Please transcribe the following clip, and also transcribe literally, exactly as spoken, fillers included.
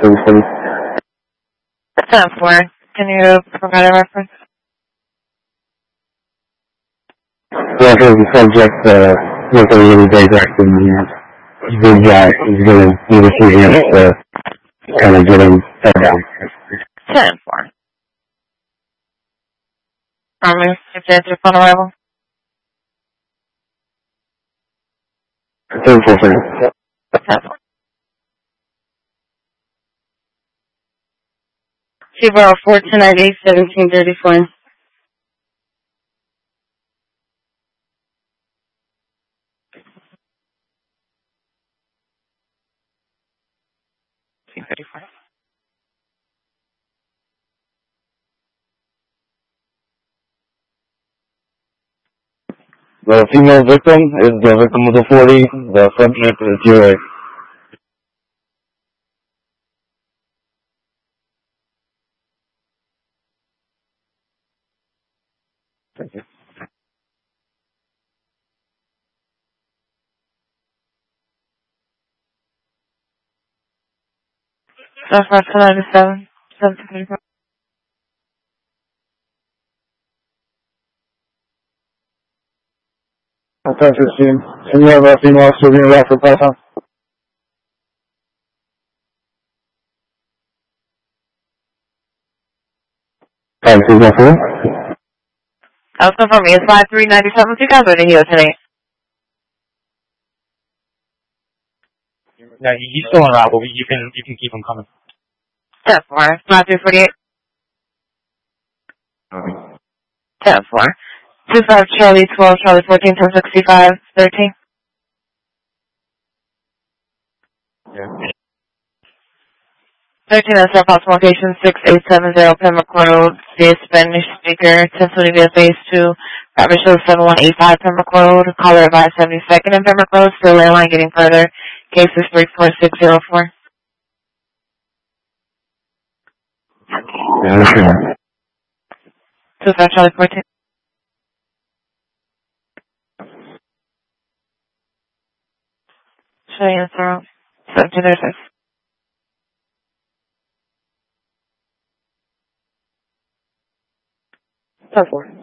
ten four. Can you provide a reference? Well, here's the subject, uh, with a really big accident. He's a big guy. He's going to need a few minutes to kind of get him set down. ten four. Promise if that's your phone arrival? ten four, sir. ten four. Subaru four two nine eight seventeen thirty-four. thirty-four. The female victim is the victim of the forty. The subject is your South Park two ninety-seven. seventeen thirty-four. ten fifteen. Can you have a female officer being arrested for person? Five two one four. I'll confirm me. It's five three ninety-seven. You guys are here today. No, he's still on route, but you can you can keep him coming. ten four. five three forty-eight. ten four. two five Charlie twelve Charlie fourteen ten sixty-five thirteen. Yeah. thirteen is our possible location six eight seven zero Pembroke Road, the Spanish speaker, Cincinnati via phase two, Rapid show seven one eight five Pembroke Road, caller advised seventy-second in Pembroke Road, still landline getting further, case is three four six zero four. Yeah, sure. two five Charlie fourteen. Show you answer seventeen thirty-six. ten four.